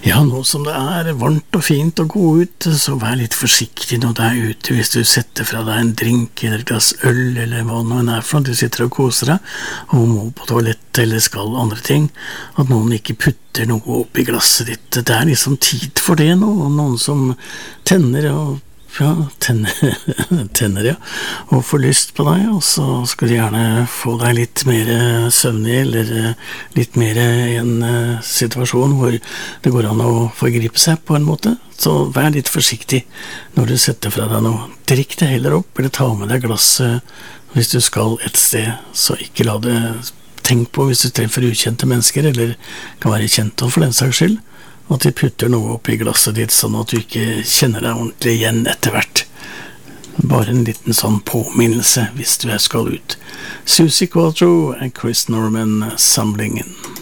Ja, nå som det varmt og fint å gå ut, så vær litt forsiktig når du ute hvis du setter fra deg en drink eller et glass øl eller hva det nå for noe. Du sitter og koser deg og må på toalett eller skal andre ting. At noen ikke putter noe opp i glasset ditt. Det liksom tid for det nå, og noen som tenner ja, og får lyst på deg, og så skal du gjerne få deg litt mer søvnig, eller litt mer i en situasjon hvor det går an å forgripe seg på en måte. Så vær litt forsiktig når du setter fra deg noe. Drikk det heller opp, eller ta med deg glasset hvis du skal et sted, så ikke la det tenk på hvis du treffer ukjente mennesker, eller kan være kjente for den saks skyld, at de putter noe opp i glasset ditt, sånn at du ikke kjenner deg ordentlig igjen etter hvert. Bare en liten sånn påminnelse hvis du skal ut. Susie Quatro og Chris Norman, Samlingen.